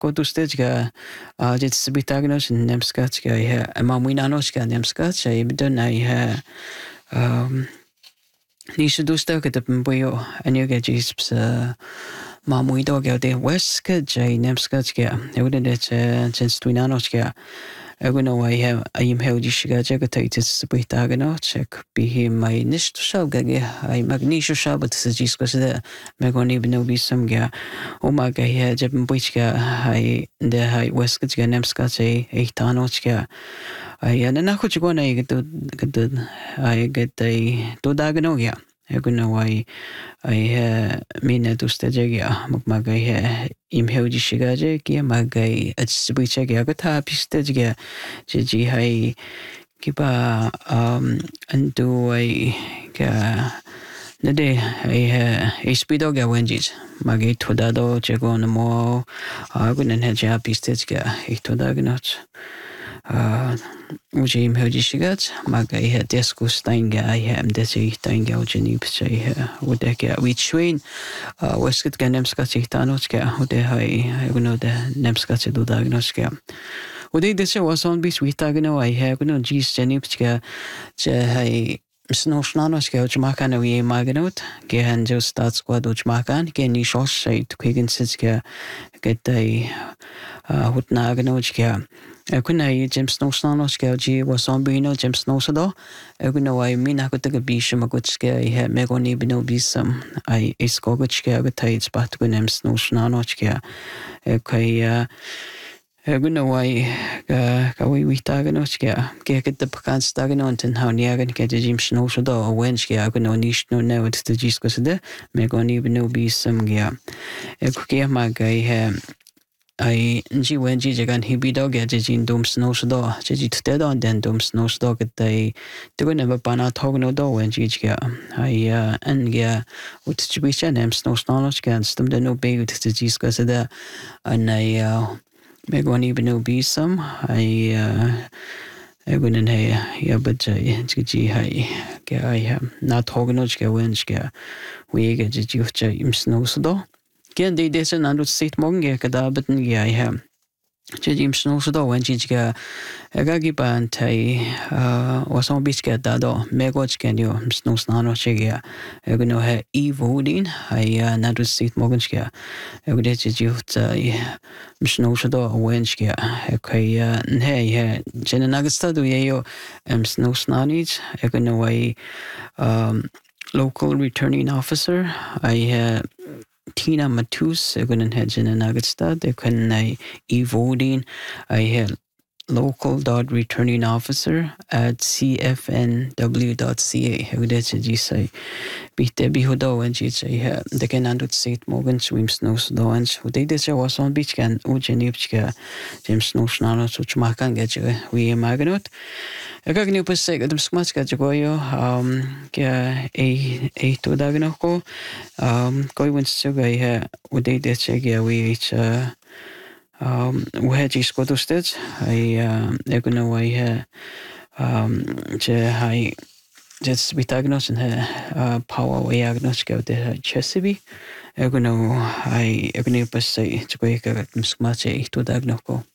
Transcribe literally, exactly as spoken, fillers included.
kodustejga jet sbitagnos nemskatska iha mamuinanoska nemskatsa ibdona iha um Nisha dusta ka tapin boyo anyo ga jisps mamuido ga de weska jay nemskatska eude de chens tuinanoska Eguna wa iha ayim heldishiga jaga taitis sbitagano check bihi mai nishtu shabga ay magnisho shabat sajisko sada megoni bino bisam ga umaga iha jabin boichga ay de ay weskatska nemskatsa ay tanochga ay ananako chigona ay gado gado ay gadai dodagano ya Eguna wa ay mina dustajega magmaga iha im heldishiga jaga magay at sbitjaga gata pistajga Jiji hai kiba um antu ai ka nade ai ai speedo ga wenjis magi todado chego no mo agunen ha ja pistage ga itoda gnot uh uji im hoji shigat magai ha desko steinga ai ha mdesi steinga ujini pse ude ga we train uh wesket ga nemskat ihtanot ga ude hai guno de nemskat do diagnose ga Ude dese was on bis witagno ai ha guno jis jenipska je hai snoshnano ska uchmakan we magnot ge han jo stat squad uchmakan ge ni shos sai tukegen sitska get dai hutnagno ska Kuna James Snoshnano ska ji was on bino James Snosado Eguna ai mina kutaga bisham agutska ai ha megoni bino bisam ai iskogutska gutai spat gunem Snoshnano ska kai Eguna wai ka ka wi wi tagano ska ke ke de pakan stagano anten how niagan ke de jim shno shodo o wen ska agno nish no ne wat de jisko sede me goni bno bi sam gya e ku ke ma gai he ai nji wen ji jagan hibi do ge je jin dum sno shodo je ji te do den dum sno shodo ke dai de go ne ba pana thogno do wen ji ga ai an ge ut ji bi chen em sno sno ska stum de no be ut de jisko sede an ai Megoni bino bisam ai egunen he ya bajai ji hai ke ai na thognoch ke wench ke we ge ji jucha im snowsdo ken de desen anut sit morgen ge da beten ge ai ha je im snowsdo wen ji ge agagi ban tai was on biske da do megoch ken yo snowsnano che ge eguno he evodin ai na du sit morgen ge egude ji jucha Snowshodo wenchkia kai ne he jena nagstadu yeyo em snowsnanich egno way um local returning officer I Tina Matus egonen he jena nagstad e kan nei evodin I had local dot returning officer at c f n w dot c a Hudech ji say Bite bihodo and ji say de ken andut sit morgen swim snows do and ude de was on beach kan ujenipska James snoshnano suchmakan ge we magnot Agagni puse gadum smaska joyo um ke e e to dagno ko um koi went to go he ude de che ge we Um, we had just got to stage. I, uh, I'm gonna way, uh, um, je hai, just be diagnosed and uh, power way diagnosed go the Chesapeake. I'm gonna, I, I'm gonna say to go get some smart to diagnose.